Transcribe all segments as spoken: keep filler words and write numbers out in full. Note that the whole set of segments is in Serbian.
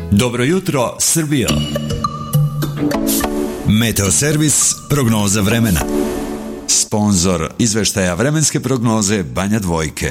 Dobro jutro, Srbijo. Meteoservis prognoza vremena. Sponzor izveštaja vremenske prognoze Banja Dvojke.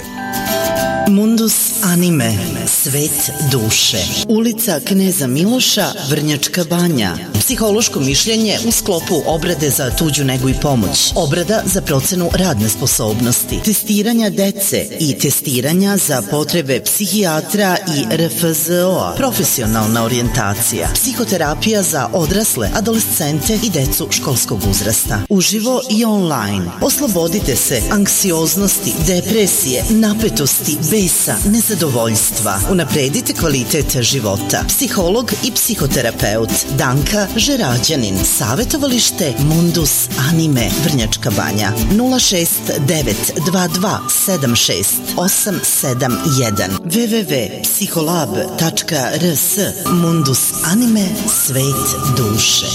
Mundus anime, svet duše. Ulica Kneza Miloša, Vrnjačka Banja. Psihološko mišljenje u sklopu obrade za tuđu negu i pomoć. Obrada za procenu radne sposobnosti. Testiranja dece i testiranja za potrebe psihijatra i R F Z O-a. Profesionalna orijentacija. Psihoterapija za odrasle, adolescente i decu školskog uzrasta. Uživo i online. Oslobodite se anksioznosti, depresije, napetosti, besa, nezadovoljstva. Unapredite kvalitet života. Psiholog i psihoterapeut Danka Žerađanin. Savetovalište Mundus Anime, Vrnjačka Banja. nula šest devet dva dva sedam šest osam sedam jedan w w w tačka psiholab tačka r s. Mundus Anime, svet duše.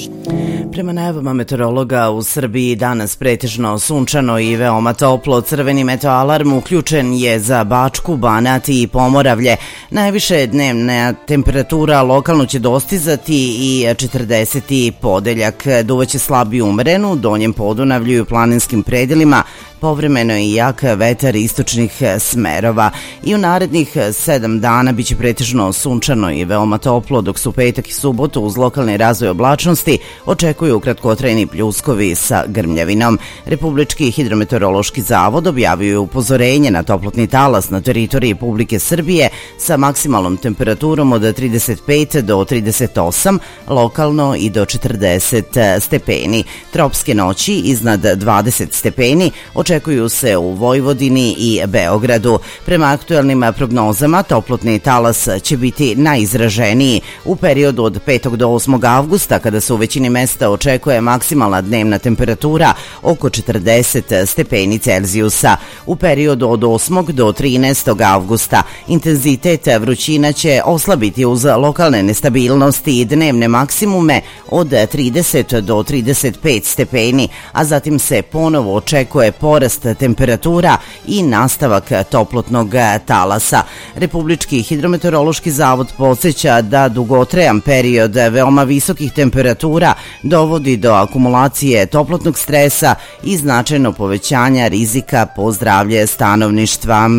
Prema najavama meteorologa u Srbiji danas pretežno sunčano i veoma toplo. Crveni meteoalarm uključen je za Bačku, Banat i Pomoravlje. Najviše dnevna temperatura lokalno će dostizati i četrdeseti podeljak. Duvaće slab i umereno u donjem Podunavlju i u planinskim predelima. Povremeno i jak vetar istočnih smerova. I u narednih sedam dana biće pretežno sunčano i veoma toplo, dok su petak i subotu uz lokalni razvoj oblačnosti očekuju kratkotrajni pljuskovi sa grmljavinom. Republički hidrometeorološki zavod objavio je upozorenje na toplotni talas na teritoriji Republike Srbije sa maksimalnom temperaturom od trideset pet do trideset osam, lokalno i do četrdeset stepeni. Tropske noći iznad dvadeset stepeni očekuju se u Vojvodini i Beogradu. Prema aktuelnim prognozama, toplotni talas će biti najizraženiji u periodu od petog do osmog avgusta, kada se u većini mesta očekuje maksimalna dnevna temperatura oko četrdeset stepeni Celzijusa. U periodu od osmog do trinaestog avgusta intenzitet vrućina će oslabiti uz lokalne nestabilnosti i dnevne maksimume od trideset do trideset pet stepeni, a zatim se ponovo očekuje porast temperatura i nastavak toplotnog talasa. Republički hidrometeorološki zavod podsjeća da dugotrajan period veoma visokih temperatura dovodi do akumulacije toplotnog stresa i značajno povećanja rizika po zdravlje stanovništva.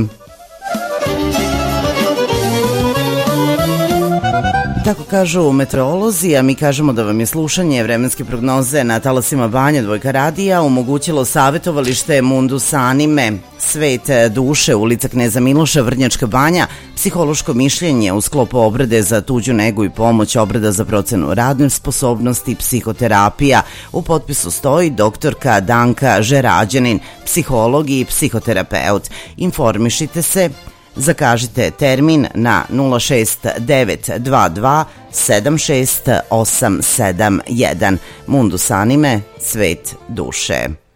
Tako kažu meteorolozi, a mi kažemo da vam je slušanje vremenske prognoze na talasima Banja Dvojka radija omogućilo savetovalište Mundus Anime, svet duše, ulica Kneza Miloša, Vrnjačka Banja, psihološko mišljenje u sklopu obrade za tuđu negu i pomoć, obrada za procenu radne sposobnosti, psihoterapija. U potpisu stoji doktorka Danka Žerađanin, psiholog i psihoterapeut. Informišite se. Zakažite termin na nula šest devet dva dva sedam šest osam sedam jedan. Mundus Anime, svet duše.